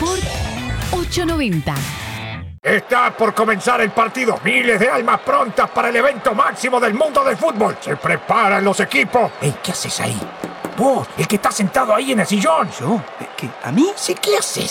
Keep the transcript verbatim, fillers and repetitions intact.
Sport ochocientos noventa. Está por comenzar el partido. Miles de almas prontas para el evento máximo del mundo del fútbol. Se preparan los equipos. Ey, ¿qué haces ahí? Vos, el que está sentado ahí en el sillón. ¿Yo? ¿Qué? ¿A mí? Sí, ¿qué haces?